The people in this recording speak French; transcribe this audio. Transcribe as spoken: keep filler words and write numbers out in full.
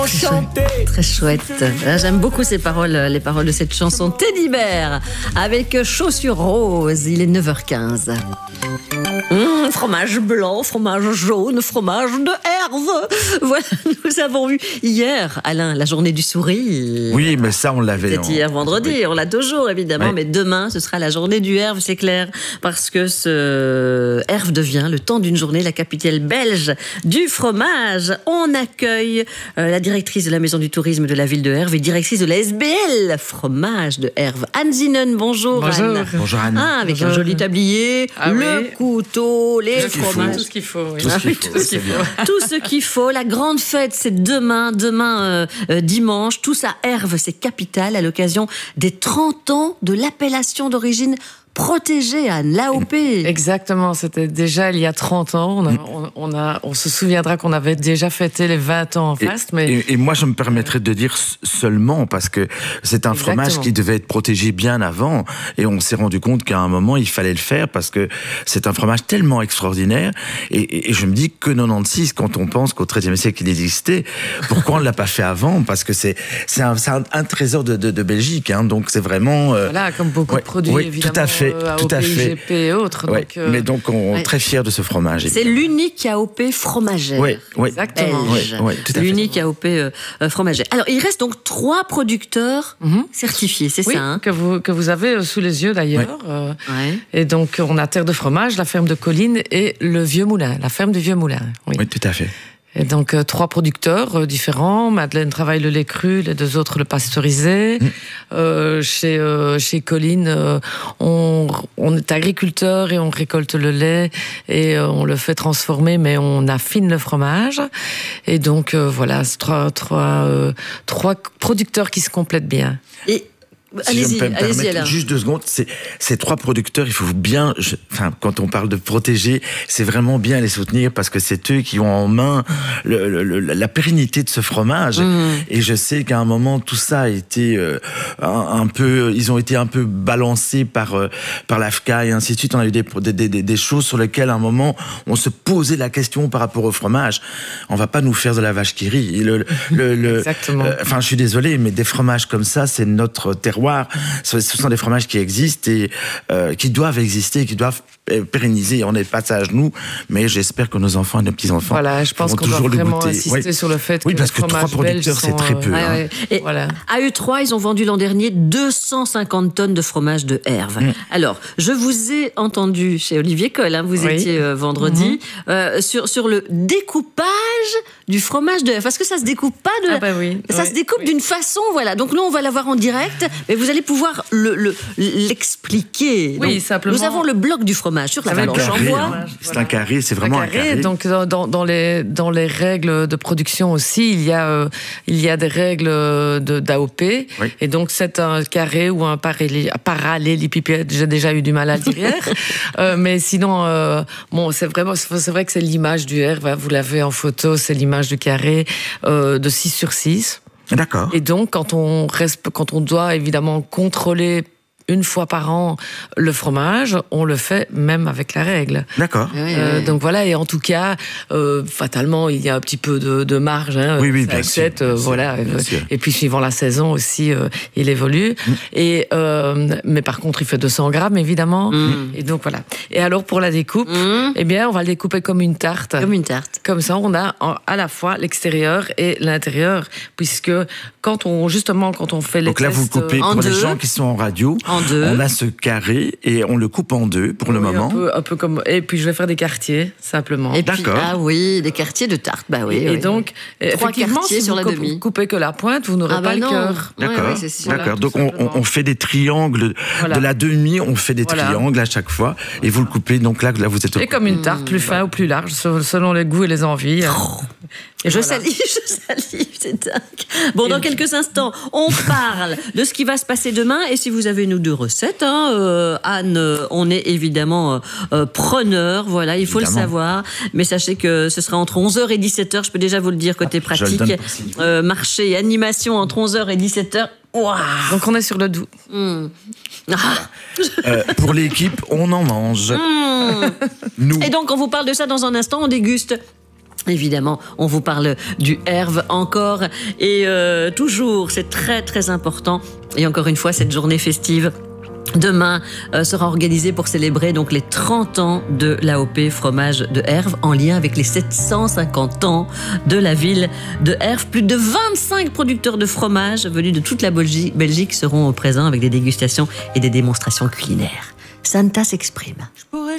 Très chouette. J'aime beaucoup ces paroles, les paroles de cette chanson. Teddy Bear avec Chaussures Roses. Il est neuf heures quinze. Mmh, fromage blanc, fromage jaune, fromage de herve. Voilà, nous avons eu hier, Alain, la journée du sourire. Oui, mais ça, on l'avait. C'était hier vendredi, oui. On l'a toujours, évidemment. Oui. Mais demain, ce sera la journée du herve, c'est clair. Parce que ce herve devient, le temps d'une journée, la capitale belge du fromage. On accueille euh, la directrice de la Maison du Tourisme de la ville de Herve et directrice de la S B L Fromage de Herve. Anne Zinen, bonjour. Bonjour. Anne. Bonjour Anne. Ah, avec bonjour. Un joli tablier, ah, le oui. couteau, les tout fromages. Tout ce qu'il faut. Oui. Tout ce qu'il faut. faut. Tout ce qu'il faut. Tout ce qu'il faut. La grande fête, c'est demain, demain euh, euh, dimanche. Tout ça, Herve, c'est capital à l'occasion des trente ans de l'appellation d'origine protégée, Anne, l'A O P. Exactement, c'était déjà il y a trente ans. On, a, on, on, a, on se souviendra qu'on avait déjà fêté les vingt ans en face. Et, mais... et, et moi, je me permettrais de dire seulement, parce que c'est un Exactement. fromage qui devait être protégé bien avant, et on s'est rendu compte qu'à un moment, il fallait le faire, parce que c'est un fromage tellement extraordinaire, et, et, et je me dis que quatre-vingt-seize, quand on pense qu'au treizième siècle, il existait, pourquoi on ne l'a pas fait avant? Parce que c'est, c'est, un, c'est un, un trésor de, de, de Belgique, hein, donc c'est vraiment... Euh, voilà, comme beaucoup ouais, de produits, oui, évidemment. Tout à fait. Euh, Tout à fait. G P et autres. Ouais, donc, euh... mais donc, on est ouais. très fiers de ce fromage. C'est l'unique A O P fromagère. Oui, oui. Exactement. Belge. Oui, oui, tout à fait. L'unique A O P euh, fromagère. Alors, il reste donc trois producteurs mm-hmm. certifiés, c'est oui, ça hein que vous, que vous avez sous les yeux d'ailleurs. Oui. Euh, ouais. Et donc, on a Terre de Fromage, la ferme de Colline et le Vieux Moulin, la ferme du Vieux Moulin. Oui, oui tout à fait. Et donc, euh, trois producteurs euh, différents. Madeleine travaille le lait cru, les deux autres le pasteurisé. Mmh. Euh, chez, euh, chez Colline, euh, on, on est agriculteur et on récolte le lait et euh, on le fait transformer, mais on affine le fromage. Et donc, euh, voilà, c'est trois, trois, euh, trois producteurs qui se complètent bien. Et Si allez-y, je me allez-y, permettre, Alain. juste deux secondes, c'est, ces trois producteurs, il faut bien, je, enfin, quand on parle de protéger, c'est vraiment bien les soutenir parce que c'est eux qui ont en main le, le, le, la pérennité de ce fromage. Mmh. Et je sais qu'à un moment, tout ça a été euh, un, un peu, ils ont été un peu balancés par, euh, par l'A F C A et ainsi de suite. On a eu des, des, des, des choses sur lesquelles, à un moment, on se posait la question par rapport au fromage. On va pas nous faire de la vache qui rit. Le, le, le, Exactement. Euh, enfin, je suis désolé, mais des fromages comme ça, c'est notre terroir. Ce sont des fromages qui existent et euh, qui doivent exister, qui doivent pérenniser. On n'est pas ça à genoux, mais j'espère que nos enfants et nos petits-enfants voilà, je pense qu'on toujours doit vraiment le goûter. insister Oui. sur le fait que oui, parce que trois producteurs, sont, c'est très peu. Euh, hein. ouais, ouais. Et voilà. A E trois, ils ont vendu l'an dernier deux cent cinquante tonnes de fromage de Herve. Mmh. Alors, je vous ai entendu chez Olivier Coll, hein, vous oui. étiez euh, vendredi, mmh. euh, sur, sur le découpage du fromage de Herve. Parce que ça se découpe pas de... Ah bah oui. Ça oui. se découpe oui. d'une façon, voilà. Donc nous, on va l'avoir en direct, mais vous allez pouvoir le, le, l'expliquer. Oui, donc, simplement. Nous avons le bloc du fromage sur la planche en bois. Hein. C'est un carré, c'est vraiment un carré. Un carré. Donc dans, dans, les, dans les règles de production aussi, il y a, euh, il y a des règles de, d'A O P. Oui. Et donc c'est un carré ou un parallélépipède. J'ai déjà eu du mal à le dire hier. euh, mais sinon, euh, bon, c'est, vraiment, c'est vrai que c'est l'image du Herve. Vous l'avez en photo, c'est l'image du carré euh, de six sur six. D'accord. Et donc, quand on, reste, quand on doit évidemment contrôler une fois par an le fromage, on le fait même avec la règle. D'accord. Oui, euh, oui. Donc voilà, et en tout cas, euh, fatalement, il y a un petit peu de, de marge. Hein, oui, oui, bien sûr. Euh, voilà. Bien sûr. Et puis suivant la saison aussi, euh, il évolue. Mm. Et euh, mais par contre, il fait deux cents grammes évidemment. Mm. Et donc voilà. Et alors pour la découpe, mm. eh bien, on va le découper comme une tarte. Comme une tarte. Comme ça, on a à la fois l'extérieur et l'intérieur, puisque quand on justement quand on fait les donc là, tests, vous coupez pour deux. Les deux. gens qui sont en radio. En deux. On a ce carré et on le coupe en deux pour oui, le moment. Un peu, un peu comme. Et puis je vais faire des quartiers simplement. Et puis, D'accord. Ah oui, des quartiers de tarte, bah oui. Et, oui. et donc, trois effectivement, quartiers si sur vous la coupe, demi. coupez que la pointe, vous n'aurez ah pas bah le non. cœur. D'accord. Ouais, ouais, c'est sûr. D'accord. Voilà, donc on, on, on fait des triangles voilà. de la demi, on fait des voilà. triangles à chaque fois et vous le coupez. Donc là, là vous êtes. Et comme une tarte, plus fin ou plus large, selon les goûts et les envies. Oh. Et je voilà. salive, je salive, c'est dingue. Bon, dans quelques instants, on parle de ce qui va se passer demain. Et si vous avez une ou deux recettes, hein, euh, Anne, euh, on est évidemment euh, preneur. Voilà, il faut évidemment. le savoir. Mais sachez que ce sera entre onze heures et dix-sept heures. Je peux déjà vous le dire côté ah, pratique. Euh, marché et animation entre onze heures et dix-sept heures. Wow. Donc on est sur le doux. Mmh. Ah. euh, pour l'équipe, on en mange. Mmh. Nous. Et donc on vous parle de ça dans un instant. On déguste Évidemment, on vous parle du Herve encore et euh, toujours, c'est très très important. Et encore une fois, cette journée festive demain euh, sera organisée pour célébrer donc les trente ans de l'A O P Fromage de Herve en lien avec les sept cent cinquante ans de la ville de Herve. Plus de vingt-cinq producteurs de fromage venus de toute la Belgique seront présents avec des dégustations et des démonstrations culinaires. Santa s'exprime.